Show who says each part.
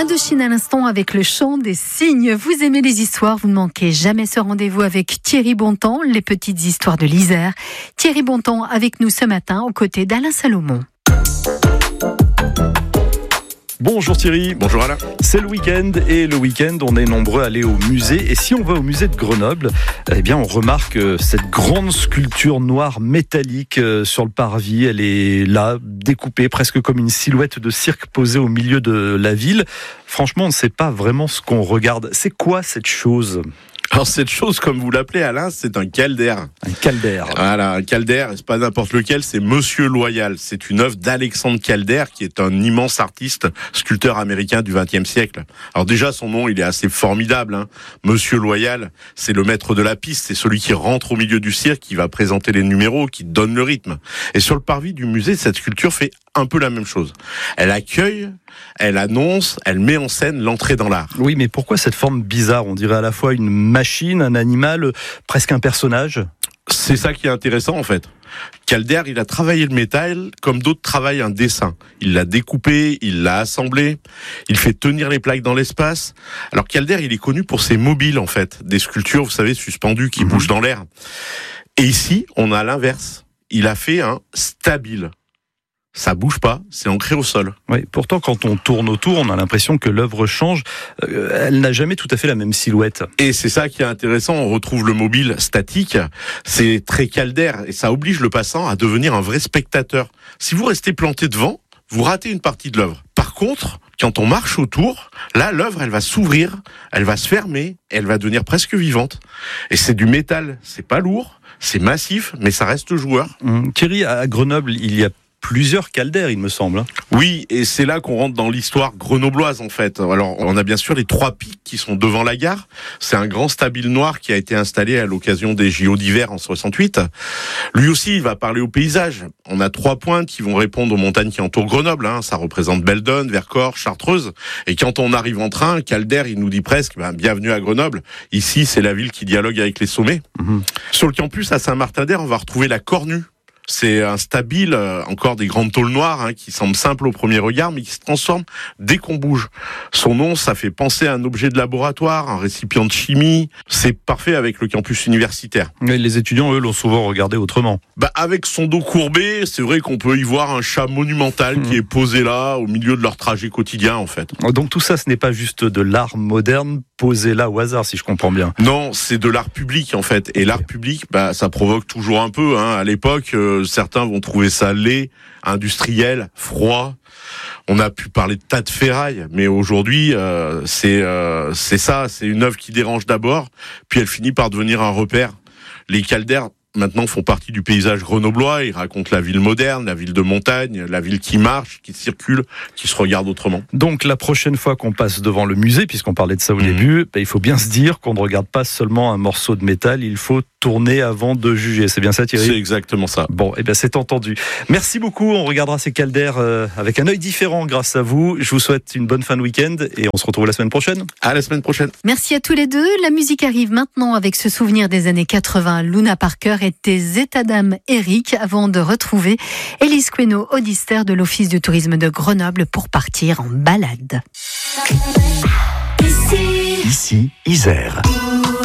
Speaker 1: Indochine à l'instant avec le chant des cygnes. Vous aimez les histoires, vous ne manquez jamais ce rendez-vous avec Thierry Bontemps, les petites histoires de l'Isère. Thierry Bontemps avec nous ce matin aux côtés d'Alain Salomon.
Speaker 2: Bonjour Thierry.
Speaker 3: Bonjour Alain.
Speaker 2: C'est le week-end et le week-end on est nombreux à aller au musée et si on va au musée de Grenoble, eh bien on remarque cette grande sculpture noire métallique sur le parvis. Elle est là, découpée presque comme une silhouette de cirque posée au milieu de la ville. Franchement on ne sait pas vraiment ce qu'on regarde. C'est quoi cette chose ?
Speaker 3: Alors cette chose, comme vous l'appelez Alain, c'est un caldaire.
Speaker 2: Un caldaire.
Speaker 3: Voilà, un caldaire, c'est pas n'importe lequel, c'est Monsieur Loyal. C'est une œuvre d'Alexandre Calder, qui est un immense artiste, sculpteur américain du XXe siècle. Alors déjà, son nom, il est assez formidable. Hein. Monsieur Loyal, c'est le maître de la piste, c'est celui qui rentre au milieu du cirque, qui va présenter les numéros, qui donne le rythme. Et sur le parvis du musée, cette sculpture fait un peu la même chose. Elle accueille, elle annonce, elle met en scène l'entrée dans l'art.
Speaker 2: Oui, mais pourquoi cette forme bizarre ? On dirait à la fois une machine, un animal, presque un personnage.
Speaker 3: C'est ça qui est intéressant en fait. Calder, il a travaillé le métal comme d'autres travaillent un dessin. Il l'a découpé, il l'a assemblé, il fait tenir les plaques dans l'espace. Alors Calder, il est connu pour ses mobiles en fait, des sculptures, vous savez, suspendues qui bougent dans l'air. Et ici, on a l'inverse. Il a fait un stabile. Ça bouge pas, c'est ancré au sol.
Speaker 2: Oui, pourtant, quand on tourne autour, on a l'impression que l'œuvre change. Elle n'a jamais tout à fait la même silhouette.
Speaker 3: Et c'est ça qui est intéressant. On retrouve le mobile statique. C'est très Calder et ça oblige le passant à devenir un vrai spectateur. Si vous restez planté devant, vous ratez une partie de l'œuvre. Par contre, quand on marche autour, là, l'œuvre, elle va s'ouvrir, elle va se fermer, elle va devenir presque vivante. Et c'est du métal. C'est pas lourd, c'est massif, mais ça reste joueur.
Speaker 2: Thierry, à Grenoble, il y a plusieurs caldaires, il me semble.
Speaker 3: Oui, et c'est là qu'on rentre dans l'histoire grenobloise, en fait. Alors, on a bien sûr les 3 pics qui sont devant la gare. C'est un grand stabile noir qui a été installé à l'occasion des JO d'hiver en 68. Lui aussi, il va parler au paysage. On a 3 pointes qui vont répondre aux montagnes qui entourent Grenoble. Ça représente Beldon, Vercors, Chartreuse. Et quand on arrive en train, Calder, il nous dit presque, bienvenue à Grenoble. Ici, c'est la ville qui dialogue avec les sommets. Sur le campus, à Saint-Martin-d'Air, on va retrouver la Cornue. C'est un stabile, encore des grandes tôles noires, qui semblent simples au premier regard, mais qui se transforment dès qu'on bouge. Son nom, ça fait penser à un objet de laboratoire, un récipient de chimie. C'est parfait avec le campus universitaire.
Speaker 2: Mais les étudiants, eux, l'ont souvent regardé autrement.
Speaker 3: Avec son dos courbé, c'est vrai qu'on peut y voir un chat monumental qui est posé là, au milieu de leur trajet quotidien, en fait.
Speaker 2: Donc tout ça, ce n'est pas juste de l'art moderne posé là au hasard, si je comprends bien.
Speaker 3: Non, c'est de l'art public, en fait. Et l'art public, ça provoque toujours un peu. À l'époque, certains vont trouver ça laid, industriel, froid. On a pu parler de tas de ferraille, mais aujourd'hui, c'est ça. C'est une œuvre qui dérange d'abord, puis elle finit par devenir un repère. Les caldaires, maintenant, font partie du paysage grenoblois. Ils racontent la ville moderne, la ville de montagne, la ville qui marche, qui circule, qui se regarde autrement.
Speaker 2: Donc, la prochaine fois qu'on passe devant le musée, puisqu'on parlait de ça au début, il faut bien se dire qu'on ne regarde pas seulement un morceau de métal, il faut tourner avant de juger. C'est bien ça, Thierry ?
Speaker 3: C'est exactement ça.
Speaker 2: Bon, c'est entendu. Merci beaucoup. On regardera ces caldaires avec un œil différent grâce à vous. Je vous souhaite une bonne fin de week-end et on se retrouve la semaine prochaine.
Speaker 3: À la semaine prochaine.
Speaker 1: Merci à tous les deux. La musique arrive maintenant avec ce souvenir des années 80. Luna Parker et tes états d'âme Eric avant de retrouver Élise Queno, auditeur de l'Office du tourisme de Grenoble pour partir en balade.
Speaker 4: Ici, Isère.